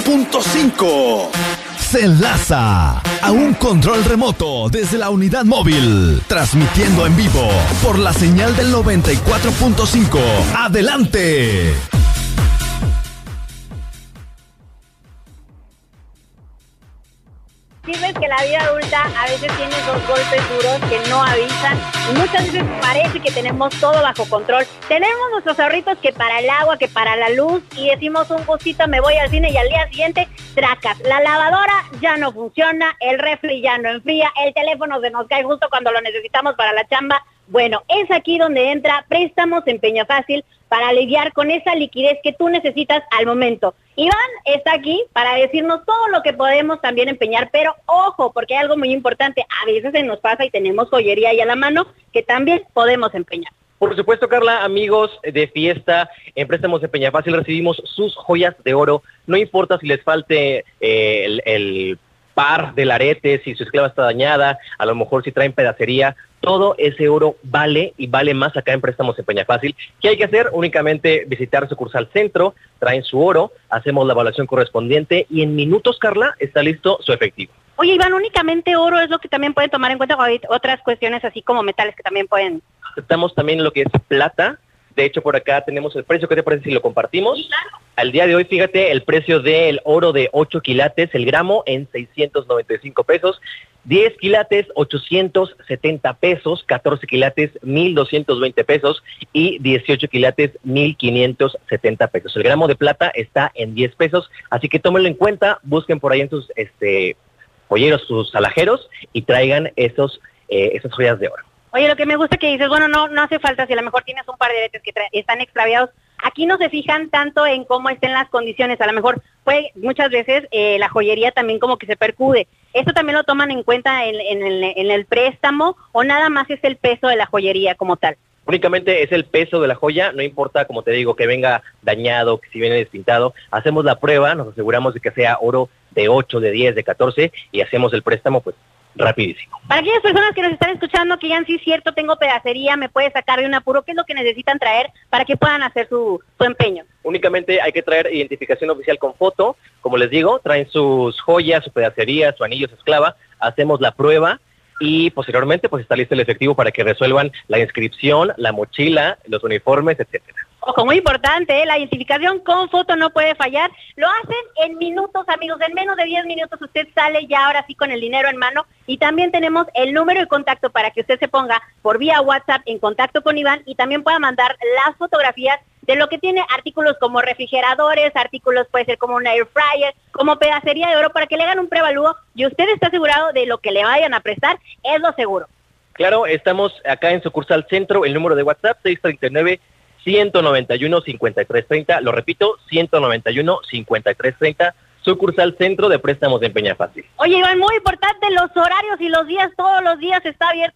94.5. Se enlaza a un control remoto desde la unidad móvil, transmitiendo en vivo por la señal del 94.5. ¡Adelante! Sí ves que la vida adulta a veces tiene esos golpes duros que no avisan y muchas veces parece que tenemos todo bajo control. Tenemos nuestros ahorritos que para el agua, que para la luz y decimos un gustito, me voy al cine y al día siguiente, tracas. La lavadora ya no funciona, el refri ya no enfría, el teléfono se nos cae justo cuando lo necesitamos para la chamba. Bueno, es aquí donde entra Préstamos en Peñafácil para aliviar con esa liquidez que tú necesitas al momento. Iván está aquí para decirnos todo lo que podemos también empeñar, pero ojo, porque hay algo muy importante, a veces se nos pasa y tenemos joyería ahí a la mano que también podemos empeñar. Por supuesto, Carla, amigos de fiesta, en Préstamos en Peñafácil recibimos sus joyas de oro, no importa si les falte el par del arete, si su esclava está dañada, a lo mejor si traen pedacería, todo ese oro vale y vale más acá en Préstamos en Peñafácil. ¿Qué hay que hacer? Únicamente visitar sucursal centro, traen su oro, hacemos la evaluación correspondiente y en minutos, Carla, está listo su efectivo. Oye, Iván, ¿únicamente oro es lo que también pueden tomar en cuenta o hay otras cuestiones así como metales que también pueden? Aceptamos también lo que es plata. De hecho, por acá tenemos el precio. ¿Qué te parece si lo compartimos? Sí, claro. Al día de hoy, fíjate, el precio del oro de 8 quilates, el gramo, en 695 pesos. 10 quilates, 870 pesos. 14 quilates, 1,220 pesos. Y 18 quilates, 1,570 pesos. El gramo de plata está en 10 pesos. Así que tómenlo en cuenta. Busquen por ahí en sus joyeros, sus alajeros y traigan esas joyas de oro. Oye, lo que me gusta que dices, bueno, no hace falta si a lo mejor tienes un par de aretes que están extraviados. Aquí no se fijan tanto en cómo estén las condiciones. A lo mejor muchas veces la joyería también como que se percude. ¿Esto también lo toman en cuenta en el préstamo o nada más es el peso de la joyería como tal? Únicamente es el peso de la joya, no importa, como te digo, que venga dañado, que si viene despintado. Hacemos la prueba, nos aseguramos de que sea oro de 8, de 10, de 14 y hacemos el préstamo pues rapidísimo. Para aquellas personas que nos están escuchando que digan, sí es cierto, tengo pedacería, me puede sacar de un apuro, ¿qué es lo que necesitan traer para que puedan hacer su empeño? Únicamente hay que traer identificación oficial con foto, como les digo, traen sus joyas, su pedacería, su anillo, su esclava, hacemos la prueba y posteriormente pues está listo el efectivo para que resuelvan la inscripción, la mochila, los uniformes, etcétera. Ojo, muy importante, la identificación con foto no puede fallar. Lo hacen en minutos, amigos, en menos de 10 minutos usted sale ya ahora sí con el dinero en mano. Y también tenemos el número de contacto para que usted se ponga por vía WhatsApp en contacto con Iván y también pueda mandar las fotografías de lo que tiene artículos como refrigeradores, artículos puede ser como un air fryer, como pedacería de oro para que le hagan un preavalúo y usted está asegurado de lo que le vayan a prestar, es lo seguro. Claro, estamos acá en sucursal centro, el número de WhatsApp 639-191-5330, lo repito, 191-5330, sucursal centro de Préstamos en Peñafácil. Oye, Iván, muy importante, los horarios y los días, todos los días está abierto